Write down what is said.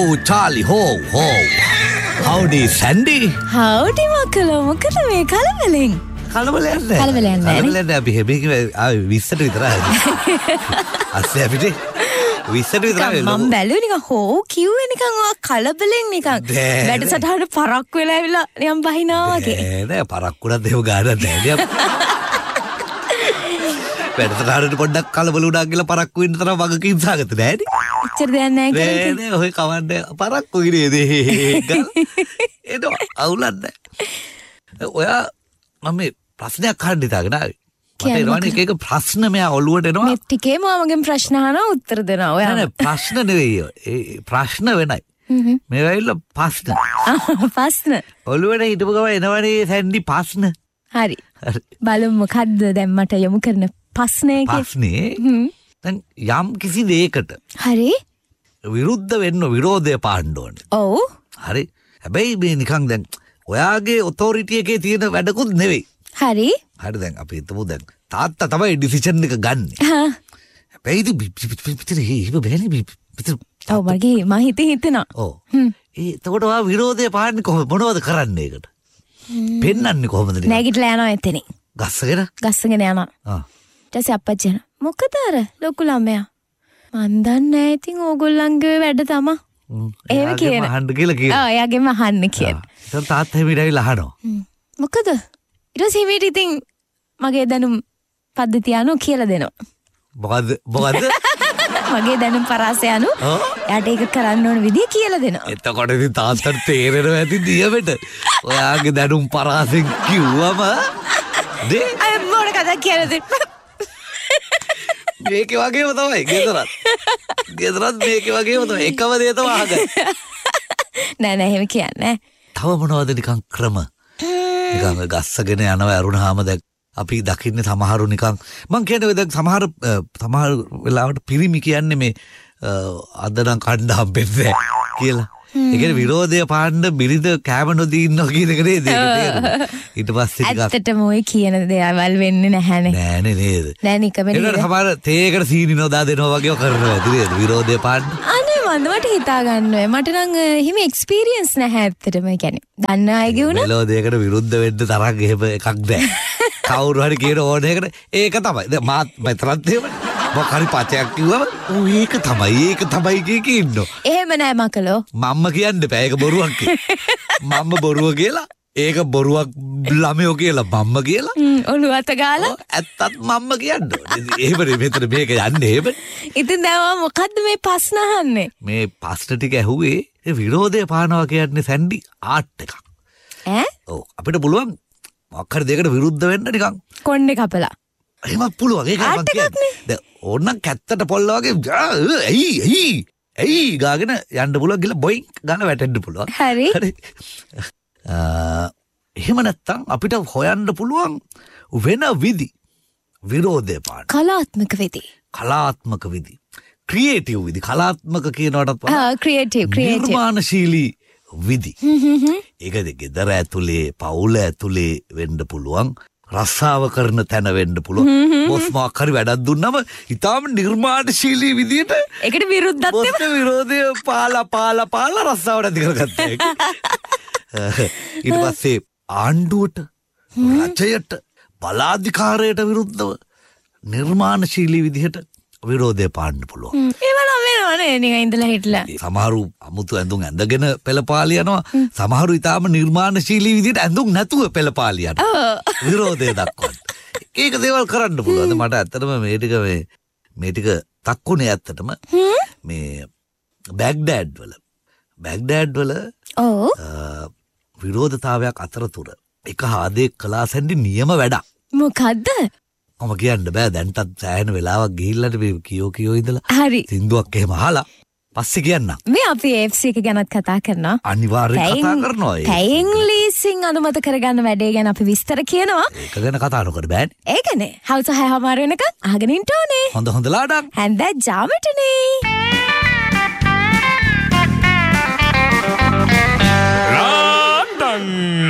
Charlie. Ho. Howdy, Sandy. Howdy, Makalo. මොකද මේ කලබලෙන්? කලබලයක් නෑ. අපි හැබැයි 20ට විතරයි. අස්සේ අපිට 20ට විතරයි. මම බැලුවේ නිකන් හෝ කිව්වේ නිකන් ඔයා කලබලෙන් නිකන් වැඩසටහනට පරක්කු වෙලා ඇවිල්ලා නිකන් බහිනා වගේ. නෑ පරක්කුණත් එහෙම ගානක් නෑ. වැඩසටහනට පොඩ්ඩක් කලබල වුණා කියලා පරක්කු වෙන්න තරම් වගකීම් සාගත නෑනේ. එච්චර දෙයක් නෑ කියලා. නෑ ඔය කවන්නේ පරක්කු ඉරේද ඒක අවුලක් නෑ. ඔයා මම ප්‍රශ්නයක් අහන්න හිතාගෙන ආවේ. මට එනවනේ එක ප්‍රශ්න මෙයා ඔළුවට එනවා. මේ ටිකේම මගෙන් ප්‍රශ්න අහනවා උත්තර දෙනවා. ඔයා නෑ ප්‍රශ්න නෙවෙයි. ඒ ප්‍රශ්න වෙනයි. මේ වෙයිල ප්‍රශ්න. ප්‍රශ්න. ඔළුවට හිටපු ගම එනවනේ සැන්ඩි ප්‍රශ්න. හරි. බලමු මොකද්ද දැන් මට යොමු කරන ප්‍රශ්නේ ප්‍රශ්නේ. දැන් යම් කිසි දෙයකට. හරි. විරුද්ධ වෙන්න විරෝධය පාන්න ඕනේ. ඔව්. හරි. හැබැයි මේ නිකන් දැන් ඔයාගේ ඔතොරිටි එකේ තියෙන වැඩකුත් නෙවෙයි. හරි. හරි දැන් අපි හිතමු දැන් තාත්තා තමයි ඩිසිෂන් එක ගන්නෙ. හැබැයි පිටර හේම බෑනේ පිටර. ඔව් මගේ මම හිතනවා. ඔව්. එතකොට ඔයා විරෝධය පාන්නේ කොහොමද? මොනවද කරන්නේ ඒකට? පෙන්නන්නේ කොහොමද? නැගිටලා යනවා එතනින්. ගස්සගෙන යනවා. ඊට පස්සේ අප්පච්චි මොකද අර ලොකු ළමයා? මන් දන්නේ නැහැ ඉතින් ඕගොල්ලන්ගේ වැඩ තමයි. එහෙම කියන. අහන්න කියලා කියනවා. ඔව් එයාගෙම අහන්න කියන. ඒතර තාත්තා හිමිට ඇවිල්ලා අහනවා. මොකද? ඊට පස්සේ හිමිට ඉතින් මගේ දැනුම් පද්ධතිය අනුව කියලා දෙනවා. මොකද්ද? මගේ දැනුම් පරාසය අනුව එයාට ඒක කරන්න ඕන විදිය කියලා දෙනවා. එතකොට ඉතින් තාත්තට තේරෙනවා ඇති දියමෙට. ඔයාගේ දැනුම් පරාසෙන් කිව්වම දේ අය මොන කතාවක් කියලාද? මේකේ වගේම තමයි ගෙදරත් මේකේ වගේම තමයි එකම දේ තමයි අහගන්නේ. නෑ එහෙම කියන්නේ. තව මොනවද නිකන් ක්‍රම? නිකන් ගස්සගෙන යනවා අරුණාම දැන් අපි දකින්නේ සමහරු නිකන් මං කියන්නේ දැන් සමහර වෙලාවට පිරිමි කියන්නේ මේ අද නම් කණ්ඩ හම්බෙන්නේ කියලා. ඒ කියන්නේ විරෝධය පාන්න බිරිඳ කැම නොදී ඉන්නවා කියන එක නේද? ඊට පස්සේ ටිකක් ඇත්තටම ඔය කියන දේවල් වෙන්නේ නැහැනේ. නෑනේ නේද? නෑ නිකමනේ. ඒකට සමහර තේයකට සීනි නොදා දෙනවා වගේව කරනවා ඇති නේද? විරෝධය පාන්න. අනේ මන්දවට හිතා ගන්න ඔය. මට නම් හිම එක්ස්පීරියන්ස් නැහැ ඇත්තටම. ඒ කියන්නේ දන්න අයගේ උන මෙලෝදියකට විරුද්ධ වෙන්න තරම් එහෙම එකක් නැහැ. කවුරු හරි කියන ඕන එකට ඒක තමයි. දැන් මාත් මෙතරත් එහෙමනේ. මොකක් හරි පචයක් කිව්වම ඌ ඒක තමයි කිය ඉන්නෝ. එහෙම නෑ මකලෝ. මම්ම කියන්න බෑ ඒක බොරුවක් කියලා. මම්ම බොරුව කියලා ඒක බොරුවක් ළමයෝ කියලා මම්ම කියලා. ඔළුව අත ගාලා ඇත්තත් මම්ම කියන්න ඕනේ. එහෙමනේ මෙතන මේක යන්නේ එහෙමනේ. ඉතින් දැන් මොකද්ද මේ ප්‍රශ්න අහන්නේ? මේ ප්‍රශ්න ටික ඇහුවේ විරෝධය පානවා කියන්නේ සැන්ඩි ආර්ට් එකක්. ඔව් අපිට පුළුවන් මොකක් හරි දෙයකට විරුද්ධ වෙන්න නිකන් කොණ්ඩේ කපලා. එහෙමත් පුළුවන් ඒක මම කියන්නේ. දැන් ඕනනම් කැත්තට පොල්ල වගේ ඇයි ගාගෙන යන්න පුළුවන් කියලා බොයින් ගාන වැටෙන්න පුළුවන්. හරි. එහෙම නැත්තම් අපිට හොයන්න පුළුවන් වෙන විදි විරෝධය පාන්න. කලාත්මක විදි. ක්‍රියේටිව් විදි. කලාත්මක කියනවටත් ක්‍රියේටිව් නිර්මාණශීලී විදි. ඒක ගෙදර ඇතුලේ පවුල ඇතුලේ වෙන්න පුළුවන්. රස්සාව කරන තැන වෙන්න පුළුවන්. බොස් මොකක් හරි වැඩක් දුන්නම ඊටාම නිර්මාණශීලී විදියට ඒකට විරුද්ධත්වය බොස්ට විරෝධය පාලා රස්සාවට ඇති කරගත්තා ඒක. ඊට පස්සේ ආණ්ඩුවට රජයට බලාධිකාරයට විරුද්ධව නිර්මාණශීලී විදිහට විරෝධය පාන්න පුළුවන්. නිකන් ඉඳලා හිටලා සමහරු අමුතු ඇඳුම් ඇඳගෙන පෙළපාලි යනවා. සමහරු ඊටාම නිර්මාණශීලී විදිහට ඇඳුම් නැතුව පෙළපාලි යනවා. විරෝධය දක්වන්න. ඒක දේවල් කරන්න පුළුවන්. මට ඇත්තටම මේ ටික තක්කුනේ ඇත්තටම මේ බැග්ඩෑඩ් වල විරෝධතාවයක් අතරතුර එක හාදේ කලා සැන්ඩි නියම වැඩක්. මොකද්ද? මම කියන්න බෑ දැන්ටත් සෑහෙන වෙලාවක් ගිහිල්ලාට මේ කියෝ ඉඳලා හරි සින්දුවක් එහෙම අහලා පස්සේ කියන්න. මේ අපි AFC එක ගැනත් කතා කරනවා. අනිවාර්යෙන් කතා කරනවා. පැයෙන් ලීසින් අනුමත කරගන්න වැඩේ ගැන අපි විස්තර කියනවා. ඒක ගැන කතා නොකර බෑනේ. ඒකනේ. හවස 6:00 වෙනකන් අහගෙන ඉන්න ඕනේ. හොඳ ලාඩම්. හැන්දෑ ජාමටනේ. London